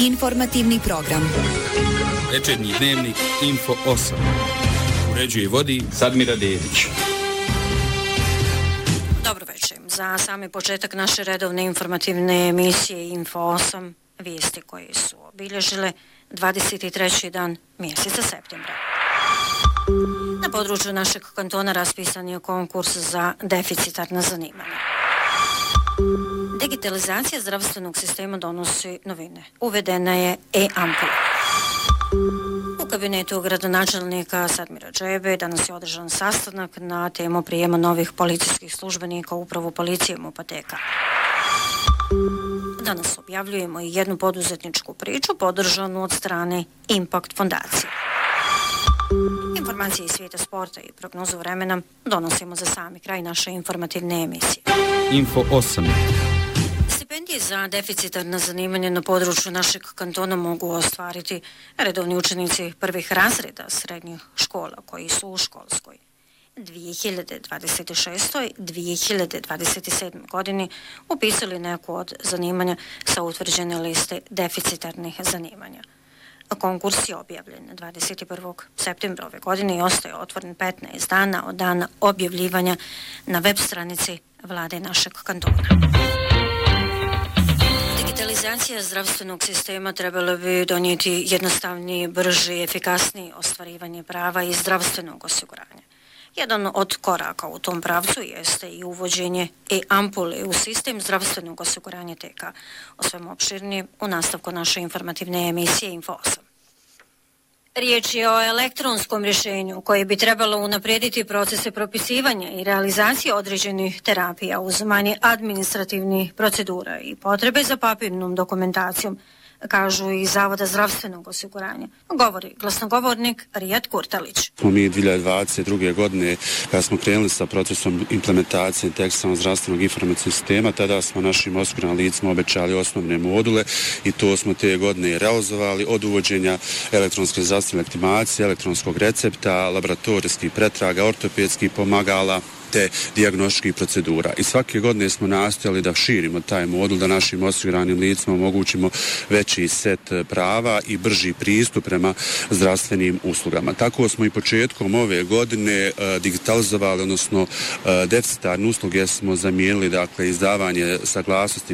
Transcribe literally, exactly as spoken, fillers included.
Informativni program. Večernji dnevnik Info osam. Uređuje i vodi Sadmira Dedić. Dobro večer. Za sami početak naše redovne informativne emisije Info osam, vijesti koje su obilježile dvadeset treći dan mjeseca septembra. Na području našeg kantona raspisan je konkurs za deficitarna zanimanja. Digitalizacija zdravstvenog sistema donosi novine. Uvedena je e-ampula. U kabinetu gradonačelnika Sadmira Džebe danas je održan sastanak na temu prijema novih policijskih službenika u upravu policije Mopateka. Danas objavljujemo i jednu poduzetničku priču podržanu od strane Impact fondacije. Informacije iz svijeta sporta i prognozu vremena donosimo za sami kraj naše informativne emisije. Info osam. Stipendije za deficitarna zanimanja na području našeg kantona mogu ostvariti redovni učenici prvih razreda srednjih škola koji su u školskoj dvije hiljade dvadeset šeste. dvije hiljade dvadeset sedme. godini upisali neku od zanimanja sa utvrđene liste deficitarnih zanimanja. Konkurs je objavljen dvadeset prvog septembra ove godine i ostaje otvoren petnaest dana od dana objavljivanja na web stranici vlade našeg kantona. Digitalizacija zdravstvenog sistema trebala bi donijeti jednostavniji, brži i efikasniji ostvarivanje prava i zdravstvenog osiguranja. Jedan od koraka u tom pravcu jeste i uvođenje e-ampule u sistem zdravstvenog osiguranja T K. O svemu opširnije u nastavku naše informativne emisije Info osam. Riječ je o elektronskom rješenju koje bi trebalo unaprijediti procese propisivanja i realizacije određenih terapija uz manje administrativnih procedura i potrebe za papirnom dokumentacijom, kažu i Zavoda zdravstvenog osiguranja. Govori glasnogovornik Rijad Kurtalić. Mi dvije hiljade dvadeset druge. godine, kada smo krenuli sa procesom implementacije integrisanog zdravstvenog informacijskog sistema, tada smo našim osiguranim licima obećali osnovne module i to smo te godine realizovali od uvođenja elektronske zdravstvene legitimacije, elektronskog recepta, laboratorijskih pretraga, ortopedskih pomagala, te dijagnostičkih procedura. I svake godine smo nastojali da širimo taj modul, da našim osiguranim licima omogućimo veći set prava i brži pristup prema zdravstvenim uslugama. Tako smo i početkom ove godine e, digitalizovali, odnosno e, deficitarne usluge smo zamijenili, dakle, izdavanje saglasnosti